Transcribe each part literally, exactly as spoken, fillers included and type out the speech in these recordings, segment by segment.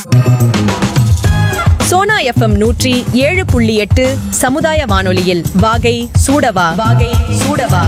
Sona FM நூற்றி ஏழு புள்ளி எட்டு சமுதாய வானொலியில் வாகை சூடவா வாகை சூடவா.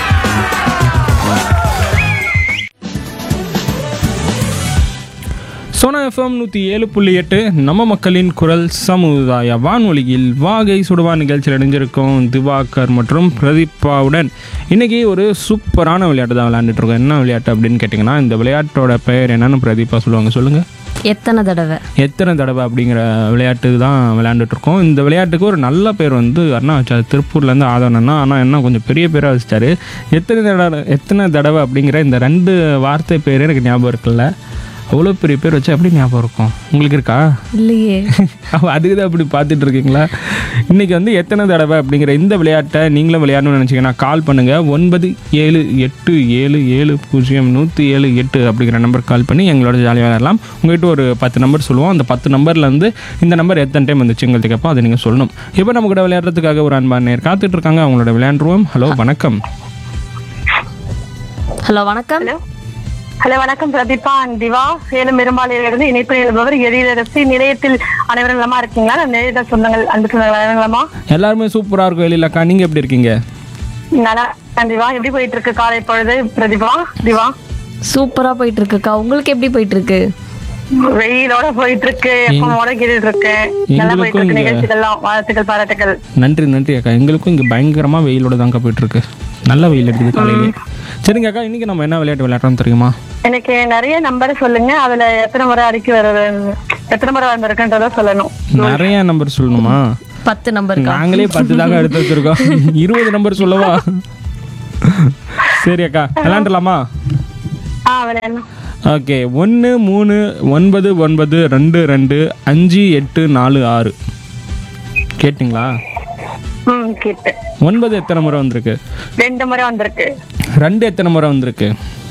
சோனா எஃப்எம் நூற்றி ஏழு புள்ளி எட்டு நம்ம மக்களின் குரல் சமுதாய வானொலியில் வாகை சுடுவா நிகழ்ச்சியில் இணைஞ்சிருக்கோம் திவாகர் மற்றும் பிரதீபாவுடன். இன்றைக்கி ஒரு சூப்பரான விளையாட்டு தான் விளையாண்டுட்ருக்கோம். என்ன விளையாட்டு அப்படின்னு கேட்டிங்கன்னா, இந்த விளையாட்டோட பெயர் என்னன்னு பிரதீபா சொல்லுவாங்க. சொல்லுங்கள். எத்தனை தடவை எத்தனை தடவை அப்படிங்கிற விளையாட்டு தான் விளையாண்டுட்ருக்கோம். இந்த விளையாட்டுக்கு ஒரு நல்ல பேர் வந்து அண்ணா வச்சார், திருப்பூர்லேருந்து ஆதவனண்ணா. ஆனால் என்ன கொஞ்சம் பெரிய பேராக வச்சிட்டாரு. எத்தனை தடவை எத்தனை தடவை அப்படிங்கிற இந்த ரெண்டு வார்த்தை பேர் எனக்கு ஞாபகம் இருக்குல்ல. அவ்வளோ பெரிய பேர் வச்சு அப்படி ஞாபகம் இருக்கும். உங்களுக்கு இருக்கா? இல்லையே. அதுக்கு தான் அப்படி பார்த்துட்டு இருக்கீங்களா? இன்றைக்கி வந்து எத்தனை தடவை அப்படிங்கிற இந்த விளையாட்டை நீங்களும் விளையாடணும்னு நினச்சிங்கன்னா கால் பண்ணுங்கள். ஒன்பது ஏழு எட்டு ஏழு ஏழு பூஜ்ஜியம் நூற்றி ஏழு எட்டு அப்படிங்கிற நம்பர் கால் பண்ணி எங்களோட ஜாலியாக விளையாடலாம். உங்கள்கிட்ட ஒரு பத்து நம்பர் சொல்லுவோம். அந்த பத்து நம்பர்லேருந்து இந்த நம்பர் எத்தனை டைம் வந்துச்சு எங்களுக்கு கேட்போம், அதை நீங்கள் சொல்லணும். இப்போ நம்ம கூட விளையாடுறதுக்காக ஒரு அன்பான நேர் காத்துட்டு இருக்காங்க. அவங்களோட விளையாண்டுருவோம். ஹலோ வணக்கம். ஹலோ வணக்கம். ஹலோ வணக்கம் பிரதீபா அண்ட் திவா. சேலம் பெரும்பாலையிலிருந்து இணைப்பு எழுபவர் எழிலரசி. நிலையத்தில் அனைவரும் நலமா இருக்கீங்களா? நிலையத சொந்தங்கள் அன்பு சொந்தங்கள் நலமா? எல்லாருமே சூப்பராக இருக்கும். எழிலக்கா, நீங்கள் எப்படி இருக்கீங்க? நல்லா திவா. எப்படி போயிட்டு இருக்கு காலை பொழுது பிரதீபா? திவா சூப்பரா போயிட்டு இருக்குக்கா. உங்களுக்கு எப்படி போயிட்டு இருக்கு? வெயிலோட போயிட்டு இருக்கு. எப்பமோட கேட்டுட்டு இருக்கேன். நல்லா போயிட்டு இருக்கு நிகழ்ச்சிகள்லாம். வாழ்த்துக்கள், பாராட்டுகள். நன்றி நன்றி அக்கா. எங்களுக்கும் இங்கே பயங்கரமாக வெயிலோட தாங்க போயிட்டு இருக்கு. நல்ல வெயில் எடுக்குது காலையிலே. சரிங்க அக்கா, இன்னைக்கு நம்ம என்ன விளையாட்டு விளையாடுறோம் தெரியுமா? எனக்கு நிறைய நம்பர் சொல்லுங்க. அதுல எத்தனை முறை அடிக்கி வர்றது, எத்தனை முறை வந்திருக்குன்றத சொல்லணும். நிறைய நம்பர் சொல்லணுமா? பத்து நம்பர். நாங்களே பத்து தாங்க எடுத்து வச்சிருக்கோம். இருபது நம்பர் சொல்லவா? சரி அக்கா, விளையாண்டலாமா? ஆ விளையாடணும். ஓகே. ஒன்று மூணு ஒன்பது ஒன்பது ரெண்டு ரெண்டு அஞ்சு எட்டு நாலு ஆறு. கேட்டிங்களா? ம் கேட்டேன். ஒன்பது எத்தனை முறை வந்திருக்கு? ரெண்டு முறை வந்திருக்கு. ரெண்டு எத்தனை முறை வந்திருக்கு?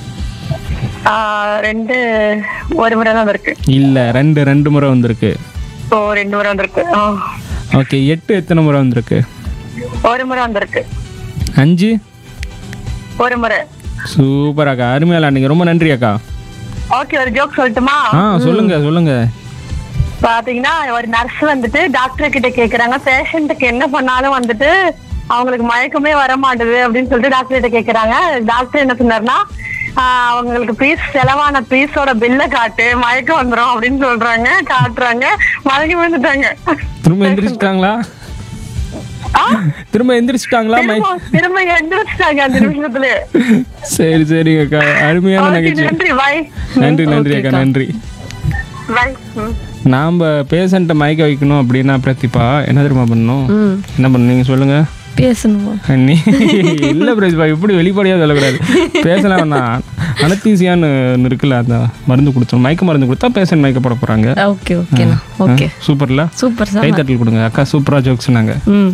ரெண்டு ஒரு முறை தான் வந்திருக்கு. இல்லை, ரெண்டு ரெண்டு முறை வந்திருக்கு. ஓ, ரெண்டு முறை வந்திருக்கு. ஓகே. எட்டு எத்தனை முறை வந்திருக்கு? ஒரு முறை வந்திருக்கு. அஞ்சு ஒரு முறை. சூப்பர் அக்கா, அருமையா விளையாண்டீங்க. ரொம்ப நன்றி அக்கா. ஓகே, ஒரு ஜோக் சொல்லட்டுமா? ஆ சொல்லுங்க சொல்லுங்க. பாத்தீங்கன்னா ஒரு நர்ஸ் வந்துட்டு டாக்டர் கிட்ட கேக்குறாங்க, பேஷண்ட்டுக்கு என்ன பண்ணாலும் வந்துட்டு அவங்களுக்கு மயக்கமே வர மாட்டுது அப்படின்னு சொல்லிட்டு டாக்டர் கிட்ட கேக்குறாங்க. டாக்டர் என்ன சொன்னாருன்னா, அவங்களுக்கு பீஸ் செலவான பீஸோட பில்ல காட்டு, மயக்கம் வந்துடும் அப்படின்னு சொல்றாங்க. காட்டுறாங்க, மயங்கி விழுந்துட்டாங்க. திரும்ப எந்திரிச்சிட்டாங்களா? திரும்ப எந்திரிச்சிட்டாங்களா? திரும்ப எந்திரிச்சிட்டாங்க அந்த நிமிஷத்துல. சரி சரி அக்கா, அருமையான நிகழ்ச்சி. நன்றி பாய். நன்றி நன்றி அக்கா, நன்றி. பாய். நாம் பேஷண்ட்டை மயக்க வைக்கணும் அப்படின்னா பிரதீபா என்ன தெரியுமா பண்ணணும்? என்ன பண்ணணும் நீங்கள் சொல்லுங்க. பேசணுமா? நீ இல்லை பிரதீபா, இப்படி வெளிப்படையாக சொல்லக்கூடாது. பேசலாம். நான் அனத்தீசியான்னு இருக்குல்ல, அந்த மருந்து கொடுத்தோம். மயக்க மருந்து கொடுத்தா பேஷண்ட் மயக்கப்பட போகிறாங்க. Okay okay okay. சூப்பர்ல? Super sir. கை தட்டல் கொடுங்க அக்கா. சூப்பராக ஜோக் சொன்னாங்க. ம்.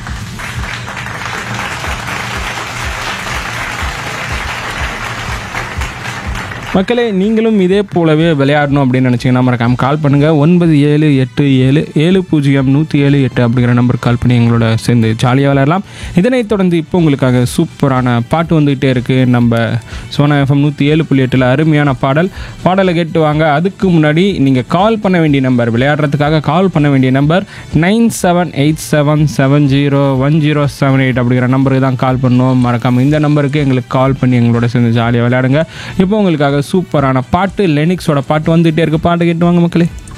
மக்களே, நீங்களும் இதே போலவே விளையாடணும் அப்படின்னு நினச்சிங்கன்னா மறக்காம கால் பண்ணுங்கள். ஒன்பது ஏழு எட்டு ஏழு ஏழு பூஜ்ஜியம் நூற்றி ஏழு எட்டு அப்படிங்கிற நம்பருக்கு கால் பண்ணி எங்களோட சேர்ந்து ஜாலியாக விளையாடலாம். இதனைத் தொடர்ந்து இப்போ உங்களுக்காக சூப்பரான பாட்டு வந்துகிட்டே இருக்குது. நம்ம சோனா எஃப்எம் நூற்றி ஏழு புள்ளி எட்டில் அருமையான பாடல் பாடலை கேட்டு வாங்க. அதுக்கு முன்னாடி நீங்கள் கால் பண்ண வேண்டிய நம்பர், விளையாடுறதுக்காக கால் பண்ண வேண்டிய number nine seven eight seven seven zero one zero seven eight அப்படிங்கிற நம்பருக்கு தான் கால் பண்ணுவோம். மறக்காமல் இந்த நம்பருக்கு எங்களுக்கு கால் பண்ணி எங்களோட சேர்ந்து ஜாலியாக விளையாடுங்க. இப்போ உங்களுக்காக சூப்பரான பாட்டு, லெனிக்ஸோட பாட்டு வந்துகிட்டே இருக்கு. பாட்டு கேட்டு வாங்க மக்களே.